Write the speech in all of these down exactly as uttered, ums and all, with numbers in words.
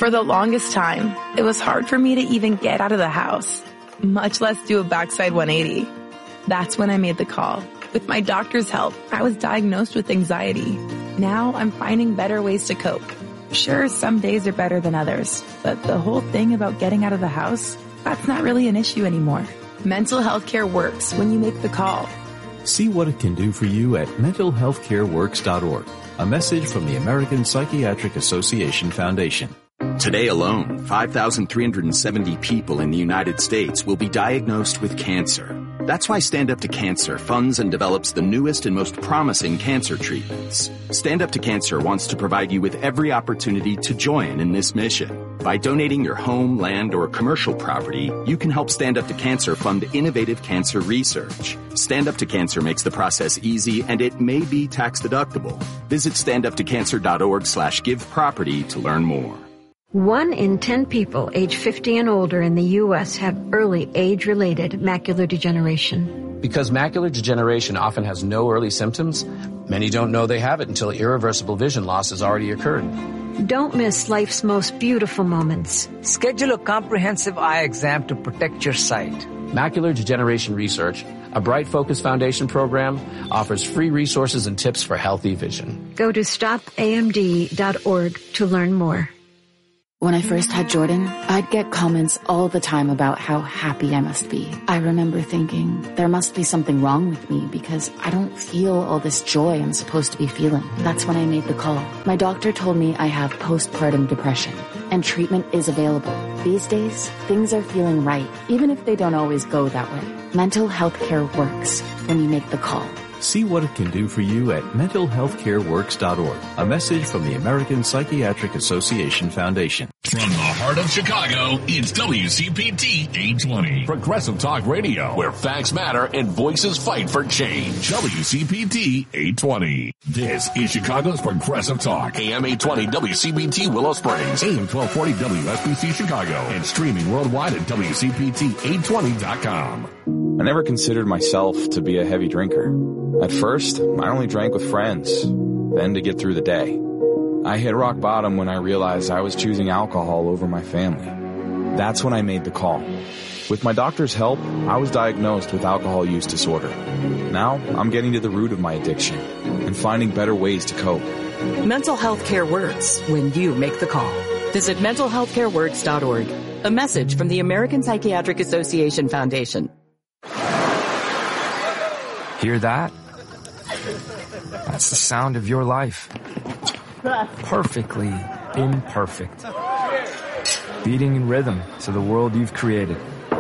For the longest time, it was hard for me to even get out of the house, much less do a backside one eighty. That's when I made the call. With my doctor's help, I was diagnosed with anxiety. Now I'm finding better ways to cope. Sure, some days are better than others, but the whole thing about getting out of the house, that's not really an issue anymore. Mental health care works when you make the call. See what it can do for you at mental health care works dot org. A message from the American Psychiatric Association Foundation. Today alone, five thousand three hundred seventy people in the United States will be diagnosed with cancer. That's why Stand Up to Cancer funds and develops the newest and most promising cancer treatments. Stand Up to Cancer wants to provide you with every opportunity to join in this mission. By donating your home, land, or commercial property, you can help Stand Up to Cancer fund innovative cancer research. Stand Up to Cancer makes the process easy, and it may be tax deductible. Visit stand up to cancer dot org slash give property to learn more. One in ten people age fifty and older in the U S have early age-related macular degeneration. Because macular degeneration often has no early symptoms, many don't know they have it until irreversible vision loss has already occurred. Don't miss life's most beautiful moments. Schedule a comprehensive eye exam to protect your sight. Macular Degeneration Research, a Bright Focus Foundation program, offers free resources and tips for healthy vision. Go to stop A M D dot org to learn more. When I first had Jordan, I'd get comments all the time about how happy I must be. I remember thinking, there must be something wrong with me because I don't feel all this joy I'm supposed to be feeling. That's when I made the call. My doctor told me I have postpartum depression, and treatment is available. These days, things are feeling right, even if they don't always go that way. Mental health care works when you make the call. See what it can do for you at mental health care works dot org. A message from the American Psychiatric Association Foundation. From the heart of Chicago, it's W C P T eight twenty. Progressive Talk Radio, where facts matter and voices fight for change. W C P T eight twenty. This is Chicago's Progressive Talk. A M eight twenty W C B T Willow Springs. A M twelve forty W S B C Chicago. And streaming worldwide at W C P T eight twenty dot com. I never considered myself to be a heavy drinker. At first, I only drank with friends, then to get through the day. I hit rock bottom when I realized I was choosing alcohol over my family. That's when I made the call. With my doctor's help, I was diagnosed with alcohol use disorder. Now, I'm getting to the root of my addiction and finding better ways to cope. Mental health care works when you make the call. Visit mental health care works dot org. A message from the American Psychiatric Association Foundation. Hear that? That's the sound of your life. Perfectly imperfect. Beating in rhythm to the world you've created.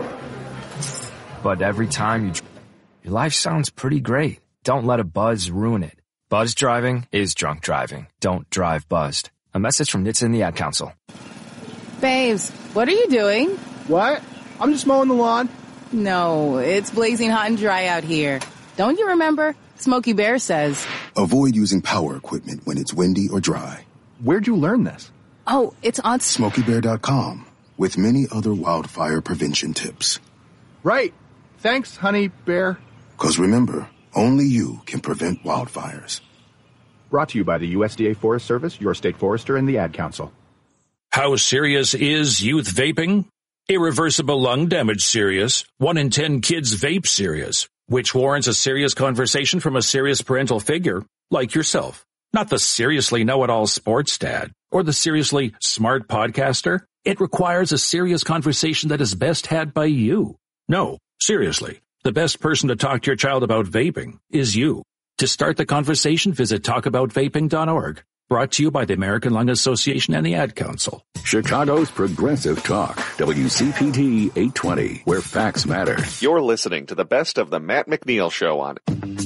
But every time you... Your life sounds pretty great. Don't let a buzz ruin it. Buzz driving is drunk driving. Don't drive buzzed. A message from N H T S A and the Ad Council. Babes, what are you doing? What? I'm just mowing the lawn. No, it's blazing hot and dry out here. Don't you remember? Smokey Bear says, avoid using power equipment when it's windy or dry. Where'd you learn this? Oh, it's on smokey bear dot com with many other wildfire prevention tips. Right. Thanks, honey bear. Because remember, only you can prevent wildfires. Brought to you by the U S D A Forest Service, your state forester, and the Ad Council. How serious is youth vaping? Irreversible lung damage serious. One in ten kids vape serious, which warrants a serious conversation from a serious parental figure like yourself. Not the seriously know-it-all sports dad or the seriously smart podcaster. It requires a serious conversation that is best had by you. No, seriously, the best person to talk to your child about vaping is you. To start the conversation, visit talk about vaping dot org. Brought to you by the American Lung Association and the Ad Council. Chicago's Progressive Talk, W C P T eight twenty, where facts matter. You're listening to the best of the Matt McNeil Show on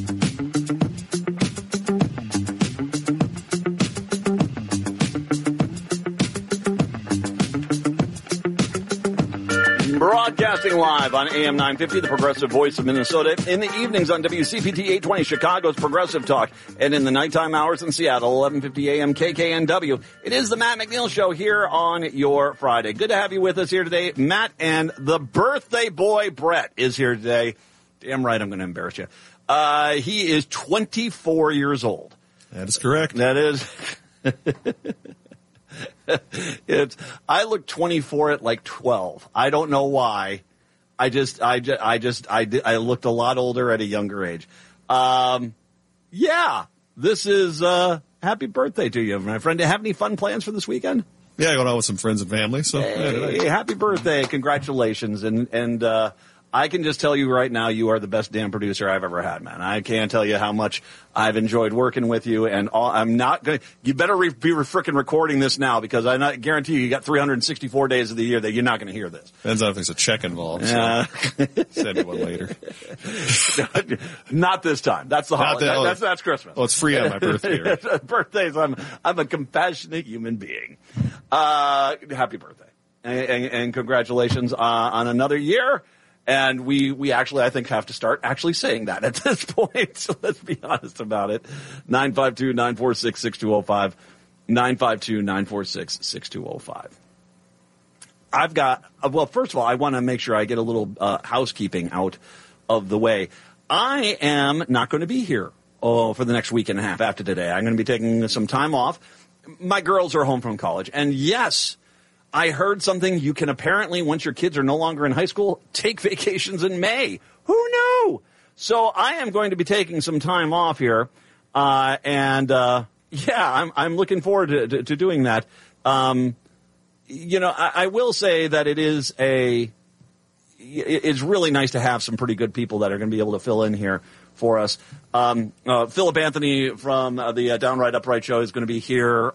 broadcasting live on A M nine fifty, the Progressive Voice of Minnesota. In the evenings on W C P T eight twenty, Chicago's Progressive Talk. And in the nighttime hours in Seattle, eleven fifty A M K K N W. It is the Matt McNeil Show here on your Friday. Good to have you with us here today. Matt and the birthday boy, Brett, is here today. Damn right I'm going to embarrass you. Uh, he is twenty-four years old. That is correct. That is... it's, I look twenty-four at like twelve. I don't know why. I just, I just, I just, I, did, I looked a lot older at a younger age. Um, yeah, this is, uh, happy birthday to you, my friend. Do you have any fun plans for this weekend? Yeah, going out with some friends and family. So, hey, yeah, happy birthday. Congratulations. And, and, uh, I can just tell you right now, you are the best damn producer I've ever had, man. I can't tell you how much I've enjoyed working with you, and all, I'm not going to, you better re- be frickin' recording this now, because I not, guarantee you, you got three hundred sixty-four days of the year that you're not going to hear this. Depends on if there's a check involved. So uh, send you one later. Not this time. That's the holiday. That, oh, that's, that's Christmas. Oh, it's free on my birthday. Right? Birthdays, I'm, I'm a compassionate human being. Uh, happy birthday. And, and, and congratulations uh, on another year. And we, we actually, I think, have to start actually saying that at this point. So let's be honest about it. nine five two, nine four six, six two zero five. nine five two, nine four six, six two zero five. I've got, well, first of all, I want to make sure I get a little uh, housekeeping out of the way. I am not going to be here oh, for the next week and a half after today. I'm going to be taking some time off. My girls are home from college. And yes, I heard something. You can apparently, once your kids are no longer in high school, take vacations in May. Who knew? So I am going to be taking some time off here. Uh, and, uh, yeah, I'm, I'm looking forward to, to, to doing that. Um, you know, I, I will say that it is a, it's really nice to have some pretty good people that are going to be able to fill in here for us. Um, uh, Philip Anthony from uh, the uh, Downright Upright Show is going to be here